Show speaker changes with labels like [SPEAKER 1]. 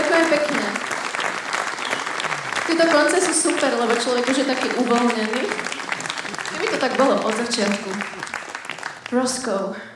[SPEAKER 1] Ďakujem pekne. Tieto konce sú super, lebo človek už je taký uvoľnený. Keby to tak bolo od začiatku. Roscoe.